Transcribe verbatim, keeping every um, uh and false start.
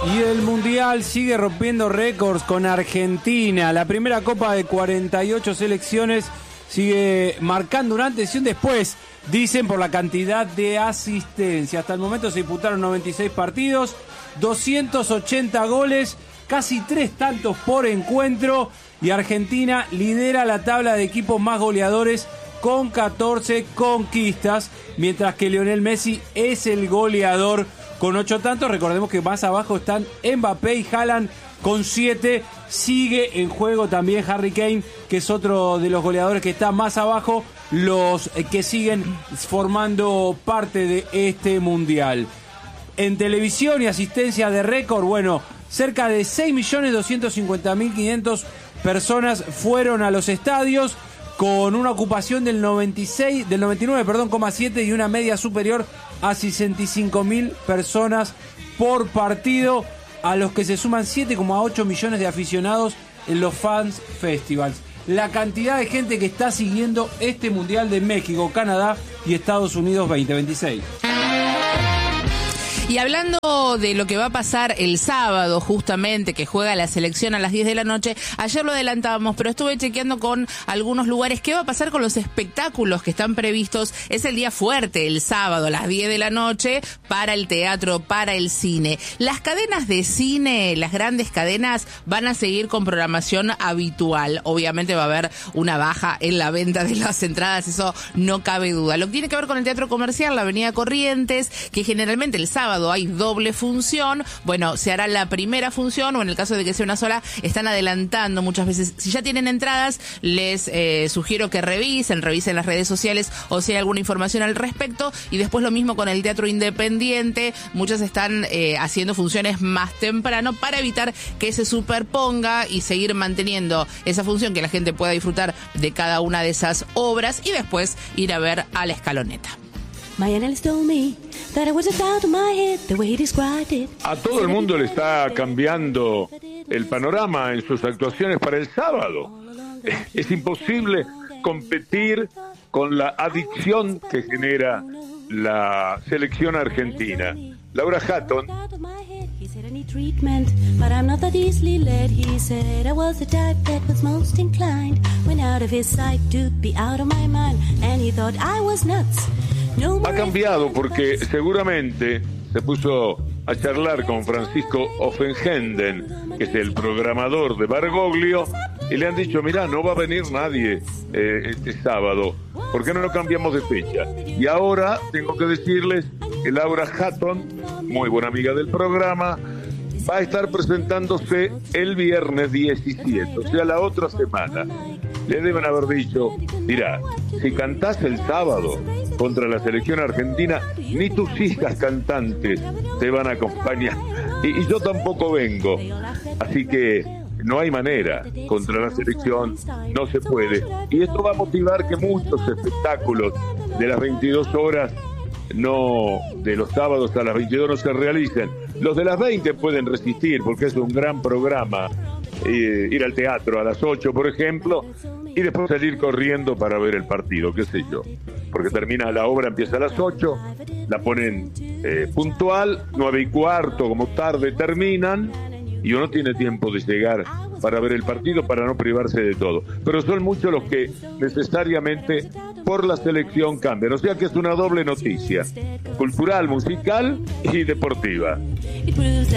Y el Mundial sigue rompiendo récords con Argentina. La primera copa de cuarenta y ocho selecciones sigue marcando un antes y un después, dicen, por la cantidad de asistencia. Hasta el momento se disputaron noventa y seis partidos, doscientos ochenta goles, casi tres tantos por encuentro. Y Argentina lidera la tabla de equipos más goleadores con catorce conquistas, mientras que Lionel Messi es el goleador con ocho tantos. Recordemos que más abajo están Mbappé y Haaland con siete. Sigue en juego también Harry Kane, que es otro de los goleadores que está más abajo, los que siguen formando parte de este Mundial. En televisión y asistencia de récord, bueno, cerca de seis millones doscientos cincuenta mil quinientas personas fueron a los estadios, con una ocupación del noventa y seis, del noventa y nueve, perdón, coma siete y una media superior a sesenta y cinco mil personas por partido, a los que se suman siete coma ocho millones de aficionados en los Fans Festivals. La cantidad de gente que está siguiendo este Mundial de México, Canadá y Estados Unidos veinte veintiséis. Y hablando de lo que va a pasar el sábado, justamente, que juega la selección a las diez de la noche, ayer lo adelantábamos, pero estuve chequeando con algunos lugares qué va a pasar con los espectáculos que están previstos. Es el día fuerte, el sábado, a las diez de la noche, para el teatro, para el cine. Las cadenas de cine, las grandes cadenas, van a seguir con programación habitual. Obviamente va a haber una baja en la venta de las entradas, eso no cabe duda. Lo que tiene que ver con el teatro comercial, la Avenida Corrientes, que generalmente el sábado hay doble función, bueno, se hará la primera función, o en el caso de que sea una sola, están adelantando muchas veces. Si ya tienen entradas, les eh, sugiero que revisen, revisen las redes sociales o si hay alguna información al respecto. Y después lo mismo con el teatro independiente, muchas están eh, haciendo funciones más temprano para evitar que se superponga y seguir manteniendo esa función, que la gente pueda disfrutar de cada una de esas obras y después ir a ver a la escaloneta. A todo el mundo le está cambiando el panorama en sus actuaciones para el sábado. Es imposible competir con la adicción que genera la selección argentina. Laura Hatton ha cambiado porque seguramente se puso a charlar con Francisco Offenhenden, que es el programador de Bergoglio, y le han dicho, mirá, no va a venir nadie eh, este sábado, ¿por qué no lo cambiamos de fecha? Y ahora tengo que decirles que Laura Hatton, muy buena amiga del programa, va a estar presentándose el viernes diecisiete, o sea, la otra semana. Le deben haber dicho, mirá, si cantás el sábado contra la selección argentina, ni tus hijas cantantes te van a acompañar. Y, y yo tampoco vengo. Así que no hay manera. Contra la selección no se puede. Y esto va a motivar que muchos espectáculos de las veintidós horas, no, de los sábados a las veintidós no se realicen. Los de las veinte pueden resistir porque es un gran programa. Eh, ir al teatro a las ocho, por ejemplo, y después salir corriendo para ver el partido, qué sé yo, porque termina la obra, empieza a las ocho, la ponen eh, puntual, nueve y cuarto, como tarde terminan, y uno tiene tiempo de llegar para ver el partido, para no privarse de todo. Pero son muchos los que necesariamente por la selección cambian, o sea que es una doble noticia, cultural, musical y deportiva.